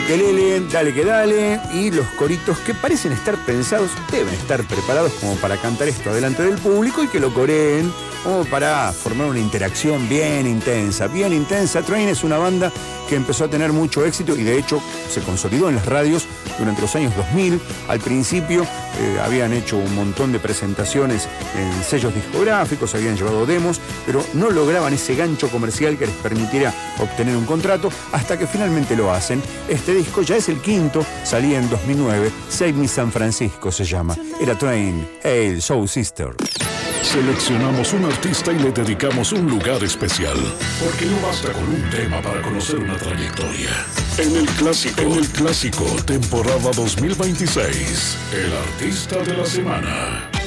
ukelele, dale que dale, y los coritos que parecen estar pensados, deben estar preparados como para cantar esto delante del público y que lo coreen, como para formar una interacción bien intensa, bien intensa. Train es una banda que empezó a tener mucho éxito y de hecho se consolidó en las radios durante los años 2000. Al principio habían hecho un montón de presentaciones en sellos discográficos, habían llevado demos, pero no lograban ese gancho comercial que les permitiera obtener un contrato, hasta que finalmente lo hacen. Este disco ya es el quinto, salía en 2009, Save Me San Francisco se llama. Era Train, Hail Soul Sister. Seleccionamos un artista y le dedicamos un lugar especial, porque no basta con un tema para conocer una trayectoria. En el clásico, temporada 2026, el artista de la semana.